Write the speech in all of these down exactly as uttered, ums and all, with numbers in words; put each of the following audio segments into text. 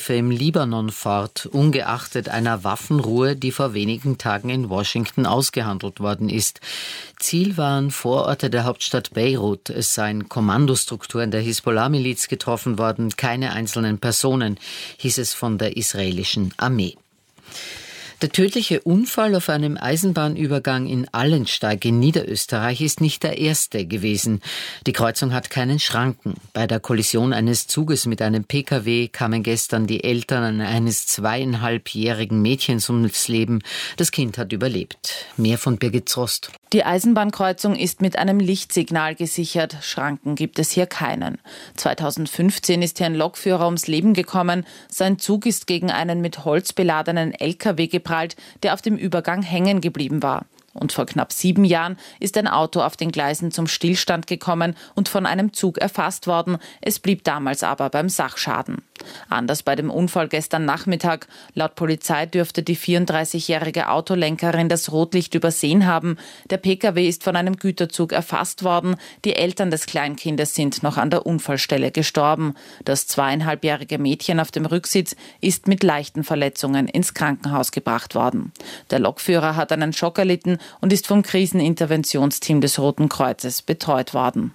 Kämpfe im Libanon fort, ungeachtet einer Waffenruhe, die vor wenigen Tagen in Washington ausgehandelt worden ist. Ziel waren Vororte der Hauptstadt Beirut. Es seien Kommandostrukturen der Hisbollah-Miliz getroffen worden, keine einzelnen Personen, hieß es von der israelischen Armee. Der tödliche Unfall auf einem Eisenbahnübergang in Allensteig in Niederösterreich ist nicht der erste gewesen. Die Kreuzung hat keinen Schranken. Bei der Kollision eines Zuges mit einem Pkw kamen gestern die Eltern eines zweieinhalbjährigen Mädchens ums Leben. Das Kind hat überlebt. Mehr von Birgit Zrost. Die Eisenbahnkreuzung ist mit einem Lichtsignal gesichert. Schranken gibt es hier keinen. zweitausendfünfzehn ist hier ein Lokführer ums Leben gekommen. Sein Zug ist gegen einen mit Holz beladenen L K W geprallt, der auf dem Übergang hängen geblieben war. Und vor knapp sieben Jahren ist ein Auto auf den Gleisen zum Stillstand gekommen und von einem Zug erfasst worden. Es blieb damals aber beim Sachschaden. Anders bei dem Unfall gestern Nachmittag. Laut Polizei dürfte die vierunddreißigjährige Autolenkerin das Rotlicht übersehen haben. Der Pkw ist von einem Güterzug erfasst worden. Die Eltern des Kleinkindes sind noch an der Unfallstelle gestorben. Das zweieinhalbjährige Mädchen auf dem Rücksitz ist mit leichten Verletzungen ins Krankenhaus gebracht worden. Der Lokführer hat einen Schock erlitten und ist vom Kriseninterventionsteam des Roten Kreuzes betreut worden.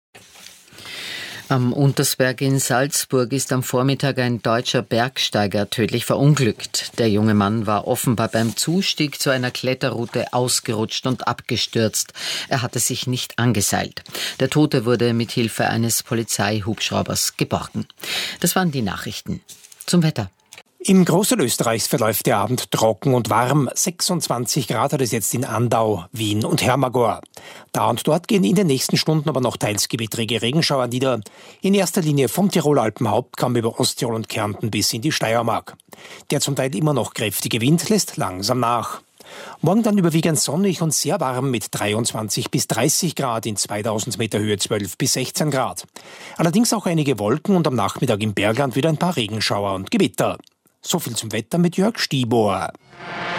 Am Untersberg in Salzburg ist am Vormittag ein deutscher Bergsteiger tödlich verunglückt. Der junge Mann war offenbar beim Zustieg zu einer Kletterroute ausgerutscht und abgestürzt. Er hatte sich nicht angeseilt. Der Tote wurde mit Hilfe eines Polizeihubschraubers geborgen. Das waren die Nachrichten. Zum Wetter. Im Großteil Österreichs verläuft der Abend trocken und warm. sechsundzwanzig Grad hat es jetzt in Andau, Wien und Hermagor. Da und dort gehen in den nächsten Stunden aber noch teils gewittrige Regenschauer nieder. In erster Linie vom Tiroler Alpenhauptkamm über Osttirol und Kärnten bis in die Steiermark. Der zum Teil immer noch kräftige Wind lässt langsam nach. Morgen dann überwiegend sonnig und sehr warm mit dreiundzwanzig bis dreißig Grad, in zweitausend Meter Höhe zwölf bis sechzehn Grad. Allerdings auch einige Wolken und am Nachmittag im Bergland wieder ein paar Regenschauer und Gewitter. So viel zum Wetter mit Jörg Stiebohr.